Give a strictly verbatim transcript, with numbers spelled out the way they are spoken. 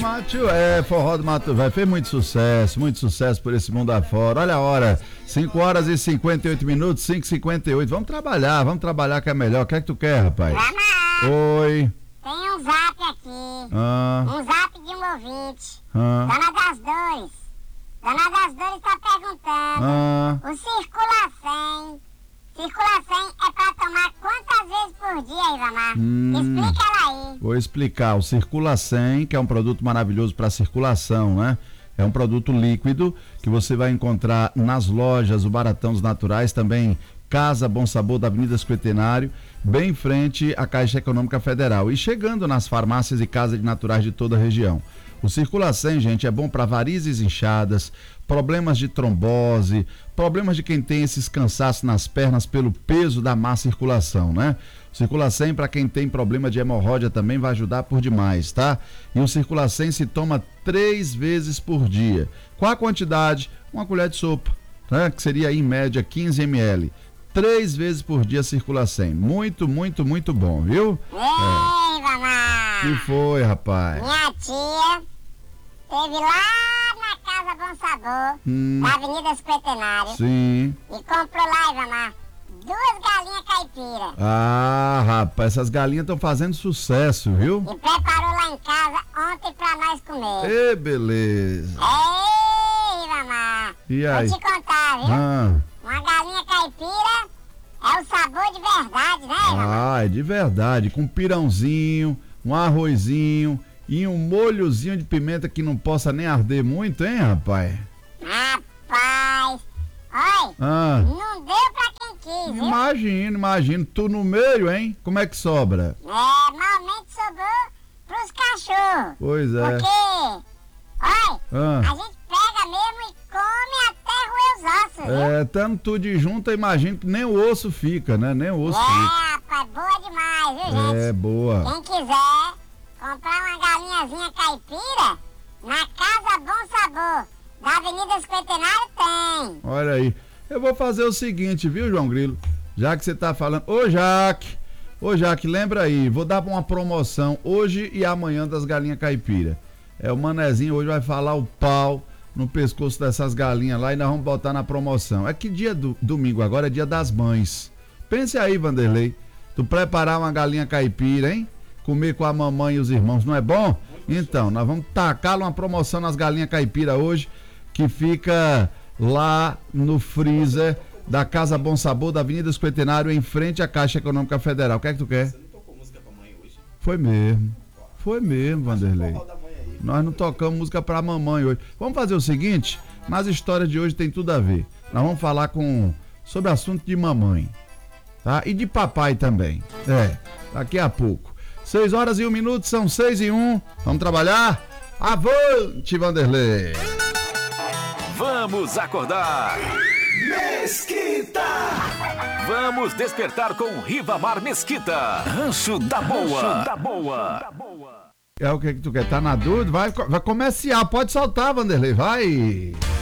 Mato, é, forró do Mato Velho, fez muito sucesso, muito sucesso por esse mundo afora. Olha a hora, cinco horas e cinquenta e oito minutos, cinco e cinquenta e oito. Vamos trabalhar, vamos trabalhar que é melhor. O que é que tu quer, rapaz? Vamos. Oi. Tem um zap aqui. Ah. Um zap de um ouvinte. Ah. Dona das Dores. Dona das Dores tá perguntando. Ah. O Circula cem. Circula cem é pra tomar quantas vezes por dia, Ivamar? Hum. Explica ela aí. Vou explicar. O Circula cem, que é um produto maravilhoso para circulação, né? É um produto líquido que você vai encontrar nas lojas, o Baratão dos Naturais, também Casa Bom Sabor da Avenida Cinquentenário, bem em frente à Caixa Econômica Federal e chegando nas farmácias e casas de naturais de toda a região. O Circula cem, gente, é bom para varizes inchadas, problemas de trombose, problemas de quem tem esses cansaços nas pernas pelo peso da má circulação, né? O Circula cem, para quem tem problema de hemorroida, também vai ajudar por demais, tá? E o Circula cem se toma três vezes por dia. Qual a quantidade? Uma colher de sopa, né? Que seria em média quinze mililitros. Três vezes por dia Circula cem. Muito, muito, muito bom, viu? Ei, Ivamar! Que foi, rapaz? Minha tia esteve lá na Casa Bom Sabor, Hum. na Avenida Cinquentenário, Sim. e comprou lá, Ivamar, duas galinhas caipira. Ah, rapaz, essas galinhas estão fazendo sucesso, viu? E preparou lá em casa ontem pra nós comer. Ê, beleza. Ei, Ivamar! E aí? Vou te contar, viu? Ah, Uma galinha caipira é o sabor de verdade, né, Ivamar? ah, é de verdade, com pirãozinho, um arrozinho e um molhozinho de pimenta que não possa nem arder muito, hein, rapaz? Rapaz! Oi! Ah, Não deu pra quem quis, viu? imagino, imagino, tu no meio, hein? Como é que sobra? É, normalmente sobrou pros cachorros. Pois é. Porque, oi, Ah. a gente pega mesmo e come até roer os ossos, viu? É, tanto tudo junto, eu imagino que nem o osso fica, né? Nem o osso fica. É, rapaz, boa demais, viu, gente? É, boa. Quem quiser comprar uma galinhazinha caipira, na Casa Bom Sabor, da Avenida Cinquentenário tem. Olha aí. Eu vou fazer o seguinte, viu, João Grilo? Já que você tá falando... Ô, Jaque! Ô, Jaque, lembra aí. Vou dar uma promoção hoje e amanhã das galinhas caipira. É, o Manezinho hoje vai falar o pau no pescoço dessas galinhas lá e nós vamos botar na promoção. É que dia do domingo agora é dia das mães. Pense aí, Vanderlei. Tu preparar uma galinha caipira, hein? Comer com a mamãe e os irmãos, não é bom? Então, nós vamos tacar uma promoção nas galinhas caipira hoje, que fica lá no freezer da Casa Bom Sabor, da Avenida Cinquentenário, em frente à Caixa Econômica Federal. O que é que tu quer? Você não tocou música pra mãe hoje? Foi mesmo. Foi mesmo, Vanderlei. Qual da mãe aí? Nós não tocamos música pra mamãe hoje. Vamos fazer o seguinte, nas histórias de hoje tem tudo a ver. Nós vamos falar com sobre assunto de mamãe, tá? E de papai também. É, daqui a pouco. Seis horas e um minuto, são seis e um. Vamos trabalhar? Avante, Vanderlei! Vamos acordar! Mesquita! Vamos despertar com Rivamar Mesquita. Rancho da Boa. Rancho da Boa. É o que que tu quer? Tá na dúvida? Vai, vai comerciar. Pode soltar, Vanderlei. Vai!